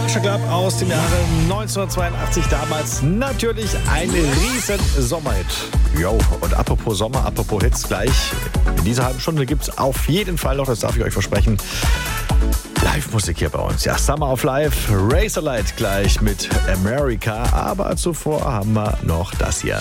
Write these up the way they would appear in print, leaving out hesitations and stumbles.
Culture Club aus dem Jahre 1982. Damals natürlich ein riesen Sommerhit. Jo, und apropos Sommer, apropos Hits, gleich in dieser halben Stunde gibt es auf jeden Fall noch, das darf ich euch versprechen, Live-Musik hier bei uns. Ja, Summer of Life, Razorlight gleich mit America. Aber zuvor haben wir noch das hier.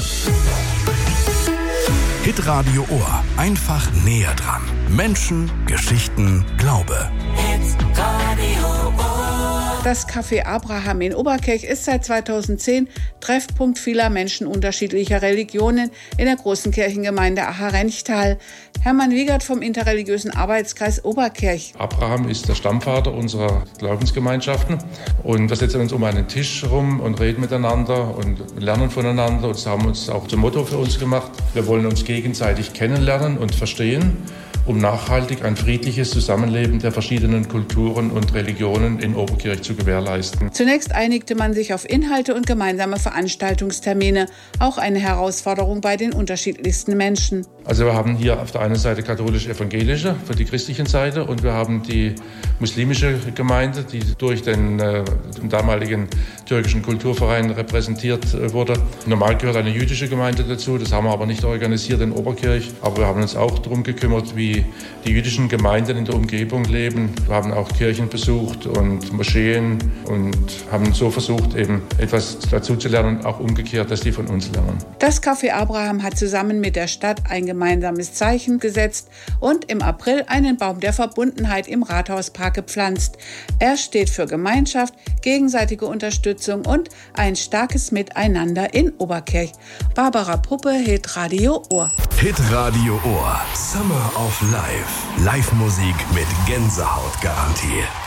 Hitradio Ohr. Einfach näher dran. Menschen, Geschichten, Glaube. Hitradio Ohr. Das Café Abraham in Oberkirch ist seit 2010 Treffpunkt vieler Menschen unterschiedlicher Religionen in der großen Kirchengemeinde Acher-Renchtal. Hermann Wiegert vom Interreligiösen Arbeitskreis Oberkirch. Abraham ist der Stammvater unserer Glaubensgemeinschaften. Und wir setzen uns um einen Tisch rum und reden miteinander und lernen voneinander. Und das haben wir uns auch zum Motto für uns gemacht. Wir wollen uns gegenseitig kennenlernen und verstehen, um nachhaltig ein friedliches Zusammenleben der verschiedenen Kulturen und Religionen in Oberkirch zu gewährleisten. Zunächst einigte man sich auf Inhalte und gemeinsame Veranstaltungstermine, auch eine Herausforderung bei den unterschiedlichsten Menschen. Also wir haben hier auf der einen Seite katholisch-evangelische für die christliche Seite und wir haben die muslimische Gemeinde, die durch den damaligen türkischen Kulturverein repräsentiert wurde. Normal gehört eine jüdische Gemeinde dazu, das haben wir aber nicht organisiert in Oberkirch. Aber wir haben uns auch darum gekümmert, wie die jüdischen Gemeinden in der Umgebung leben. Wir haben auch Kirchen besucht und Moscheen und haben so versucht, eben etwas dazu zu lernen, auch umgekehrt, dass die von uns lernen. Das Café Abraham hat zusammen mit der Stadt ein gemeinsames Zeichen gesetzt und im April einen Baum der Verbundenheit im Rathauspark gepflanzt. Er steht für Gemeinschaft, gegenseitige Unterstützung und ein starkes Miteinander in Oberkirch. Barbara Puppe, Hitradio Ohr. Hitradio Ohr. Summer of Life. Live-Musik mit Gänsehautgarantie.